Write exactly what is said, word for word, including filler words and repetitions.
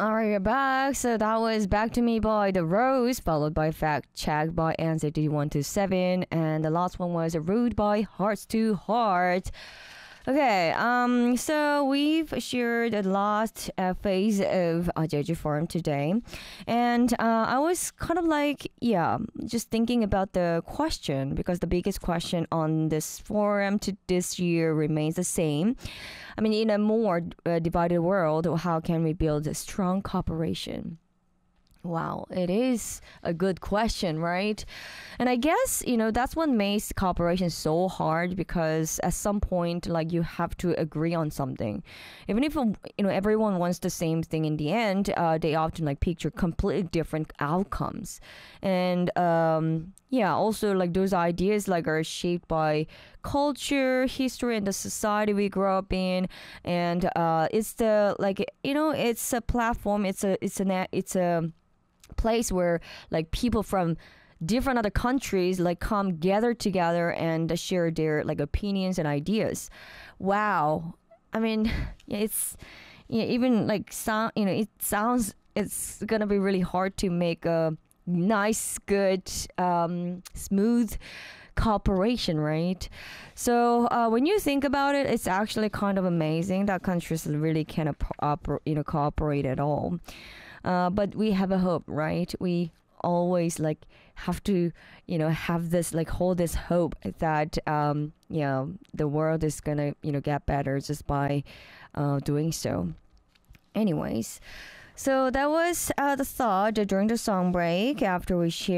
Alright, you're back. So that was Back to Me by The Rose, followed by Fact Check by N C T one two seven, and the last one was Rude by Hearts to Heart. Okay, um, so we've shared the last uh, phase of uh, J J Forum today, and uh, I was kind of like, yeah, just thinking about the question because the biggest question on this forum to this year remains the same. I mean, in a more uh, divided world, how can we build a strong cooperation? Wow, it is a good question, right? And I guess, you know, that's what makes cooperation so hard because at some point, like, you have to agree on something. Even if, um, you know, everyone wants the same thing in the end, uh, they often, like, picture completely different outcomes. And, um, yeah, also, like, those ideas, like, are shaped by culture, history, and the society we grew up in. And uh, it's the, like, you know, it's a platform, it's a, it's a, it's a, place where like people from different other countries like come gather together and share their like opinions and ideas. Wow, I mean, yeah, it's yeah, even like sound, you know, it sounds it's gonna be really hard to make a nice, good, um, smooth cooperation, right? So uh, when you think about it, it's actually kind of amazing that countries really cannot oper- you know cooperate at all. Uh, but we have a hope, right? We always like have to, you know, have this like hold this hope that um, you know the world is gonna you know get better just by uh, doing so. Anyways, so that was uh, the thought during the song break after we shared.